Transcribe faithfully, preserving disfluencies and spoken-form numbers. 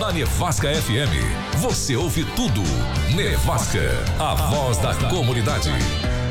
Na Nevasca F M, você ouve tudo. Nevasca, a voz da comunidade.